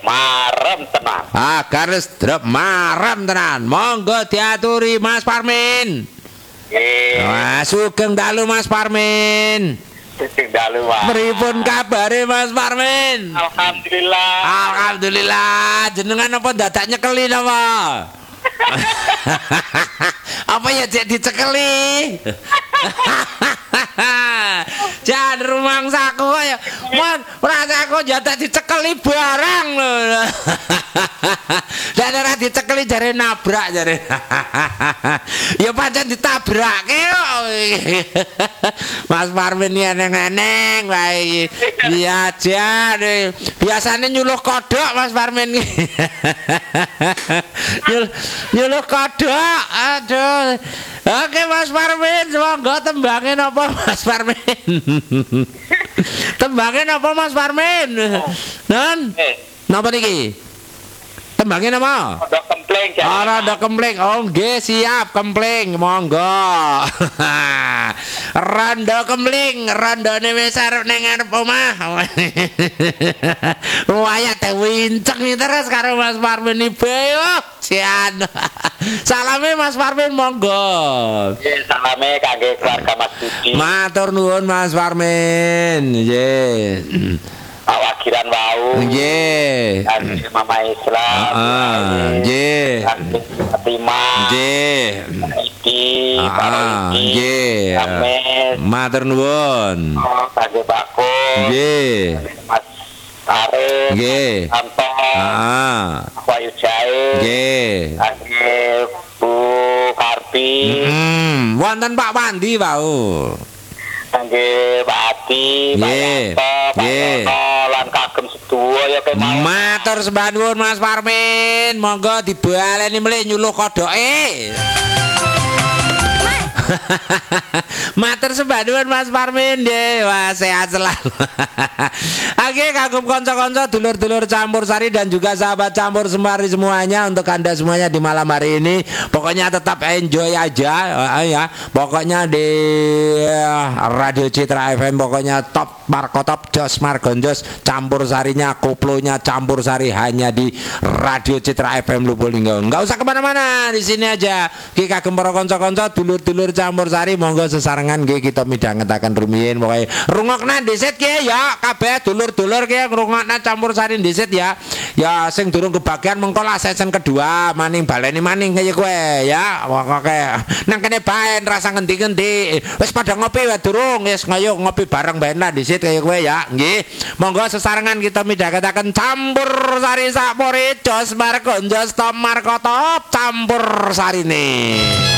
marem tenan. Garis drop marem tenan. Monggo diaturi Mas Parmin. Nggih. Wah, sugeng dalu Mas Parmin. Sing dalu wae. Pripun kabare Mas Parmin? Alhamdulillah. Alhamdulillah. Jenengan apa dadak nyekeli napa? Apa ya cek dicekeli? Jan rumangsaku kaya mon rasaku jadak dicekeli barang lho. Dan ora dicekeli jare nabrak jare. Ya pancen ditabrake kok. Mas Parmin eneng-eneng wae. Iya jan. Biasane nyuluh kodhok Mas Parmin. Nyuluh kodhok. Aduh. Oke Mas Parmin, monggo tembangin apa Mas Parmin? Tembangin apa Mas Parmin? Non? Napa niki? Tembangin apa? Ada kempleng jan. Ada kempleng. Oh nggih, siap kempleng, monggo. Randa kempleng, randane wis arep ning arep omah. Waya teh winceng terus karo Mas Parmin ibe yo. Sian. Salame Mas Parmin monggo. Nggih, salame kangge keluarga Mas Budi. Matur nuwun Mas Parmin. Nggih. Awakiran wau. Nggih. Kangge Mama Islam. Nggih. Kangge Fatima. Nggih. Iki, Pak Iki. Nggih. Matur nuwun. Kangge Bako. Nggih. Mas Arif. Nggih. Anton. Wayu Jae. Nggih. Kangge Bu Karpi. Wonten Pak Wandi wau. Kangge Pak Adi, Pak Yanto, Pak Yono, lan kagem sedaya ya kemawon. Matur sembah nuwun Mas Parmin. Monggo dibaleni melih nyuluh kodhoke. Matur sembah nuwun Mas Parmin nggih. Wah, sehat selalu. Oke, kagum kanca-kanca, dulur-dulur Campur Sari dan juga sahabat Campur Sari semuanya, untuk Anda semuanya di malam hari ini pokoknya tetap enjoy aja ya. Pokoknya di Radio Citra FM pokoknya top markotop jos margonjos, Campur Sarinya koplonya Campur Sari hanya di Radio Citra FM Lubulinggo. Enggak usah kemana-mana, di sini aja. Ki kagem para kanca-kanca, dulur-dulur Campur Sari, monggo sesarengan nggih kita midhangetaken rumiyin pokoke rungokna dhisik ki ya kabeh dulur-dulur ki ngrungokna Campur Sari dhisik ya. Ya sing durung kebagian mengko lah season kedua maning baleni maning kaya kowe ya. Pokoke nang kene bae rasa ngendi-ngendi. Wis padha ngopi wae durung, wis ngayo ngopi bareng bae dhisik kaya kowe ya. Nggih. Monggo sesarengan kita midhangetaken Campur Sari sak pore jos margonjos top markotop Campur Sarine.